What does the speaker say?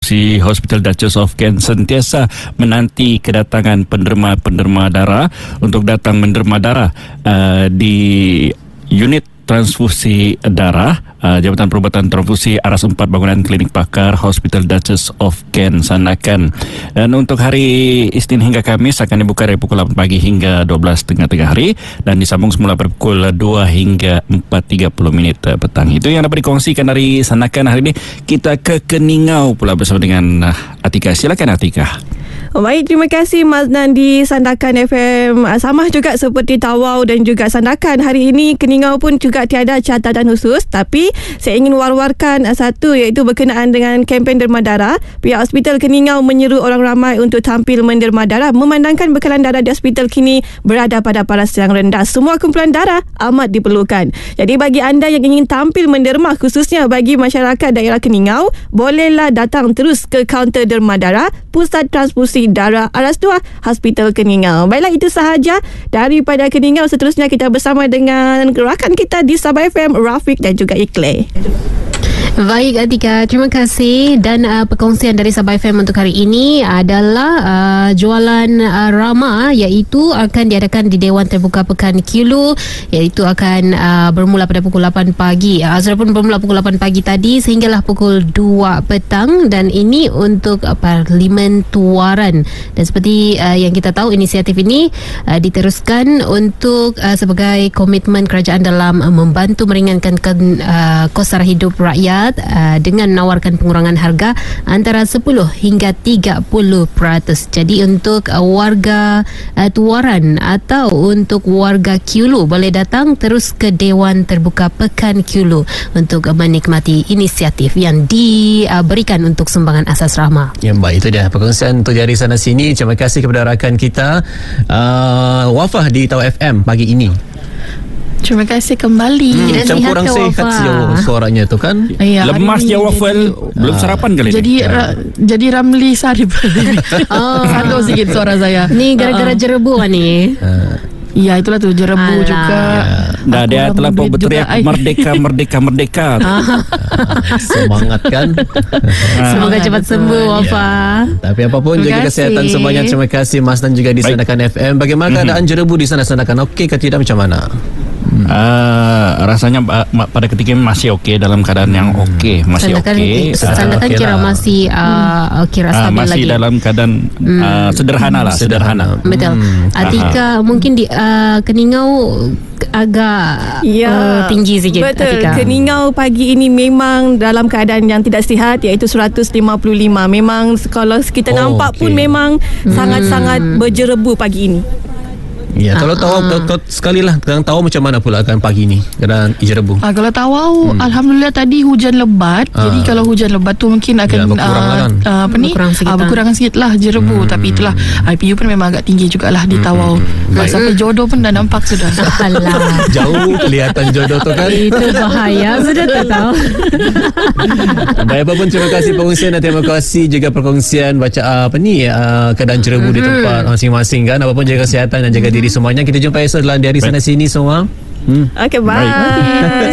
Transfusi Hospital Duchess of Kent sentiasa menanti kedatangan penderma-penderma darah untuk datang menderma darah di unit transfusi darah Jabatan Perubatan Transfusi Aras 4 Bangunan Klinik Pakar Hospital Duchess of Kent Sandakan. Dan untuk hari Isnin hingga Khamis akan dibuka dari pukul 8 pagi hingga 12 tengah hari dan disambung semula pada pukul 2 hingga 4.30 petang. Itu yang dapat dikongsikan dari Sandakan hari ini. Kita ke Keningau pula bersama dengan Atika. Silakan Atika. Baik, terima kasih Maznan di Sandakan FM. Sama juga seperti Tawau dan juga Sandakan, hari ini Keningau pun juga tiada catatan khusus, tapi saya ingin war-warkan satu, iaitu berkenaan dengan kempen derma darah. Pihak Hospital Keningau menyeru orang ramai untuk tampil menderma darah memandangkan bekalan darah di hospital kini berada pada paras yang rendah. Semua kumpulan darah amat diperlukan. Jadi bagi anda yang ingin tampil menderma, khususnya bagi masyarakat daerah Keningau, bolehlah datang terus ke kaunter derma darah Pusat Transfusi Darah Aras 2 Hospital Keningau. Baiklah, itu sahaja daripada Keningau. Seterusnya kita bersama dengan rakan kita di Sabah FM, Rafiq dan juga Iqleh. Baik Atika, terima kasih. Dan perkongsian dari Sabah FM untuk hari ini adalah jualan Rama, iaitu akan diadakan di Dewan Terbuka Pekan Kilo, iaitu akan bermula pada pukul 8 pagi. Sudah pun bermula pukul 8 pagi tadi sehinggalah pukul 2 petang, dan ini untuk Parlimen Tuaran. Dan seperti yang kita tahu, inisiatif ini diteruskan untuk sebagai komitmen kerajaan dalam membantu meringankan kos sara hidup rakyat dengan menawarkan pengurangan harga antara 10 hingga 30%. Jadi untuk warga Tuaran atau untuk warga Kulu boleh datang terus ke Dewan Terbuka Pekan Kulu untuk menikmati inisiatif yang diberikan untuk sumbangan asas rahmah. Ya, baik, itu dia perkongsian untuk dari sana sini. Terima kasih kepada rakan kita Wafah di Tau FM pagi ini. Terima kasih kembali. Macam kurang sehat suaranya tu kan. Lemas je Wafel. Belum sarapan kali ni. Jadi Ramli Sarip. Satu sikit suara saya. Ni gara-gara jerebu ni. Ya, itulah tu, jerebu juga. Dah dia terlampau berteriak merdeka, merdeka, merdeka. Semangat kan. Semoga cepat sembuh Wafa. Tapi apapun, jaga kesihatan semuanya. Terima kasih Mas dan juga di Sandakan FM. Bagaimana keadaan jerebu di sana Sandakan? Okey ke tidak, macam mana? Rasanya pada ketika ini masih okey, dalam keadaan yang okey, masih okey. Sandakan kira masih kira stabil masih lagi. Dalam keadaan sederhana lah, sederhana. Betul. Atika, mungkin di Keningau agak tinggi sikit. Betul. Atika. Keningau pagi ini memang dalam keadaan yang tidak sihat, iaitu 155. Memang kalau kita nampak pun memang sangat-sangat berjerebu pagi ini. Ya, kalau tahu sekali lah, kadang tahu macam mana pula akan pagi ni kadang jerebu. Kalau tahu, alhamdulillah tadi hujan lebat. Jadi kalau hujan lebat tu mungkin akan berkurang sikit lah jerebu. Tapi itulah, IPU pun memang agak tinggi jugalah di Tawau. Sampai jodoh pun dah nampak sudah. Alah. Jauh kelihatan jodoh tu kan. Itu bahaya, sudah tak tahu. Baik, apapun, terima kasih perkongsian dan terima kasih juga perkongsian keadaan jerebu di tempat masing-masing kan. Apapun, jaga kesihatan dan jaga diri semuanya. Kita jumpa esok dalam Dari Sana Sini semua. Okay, bye.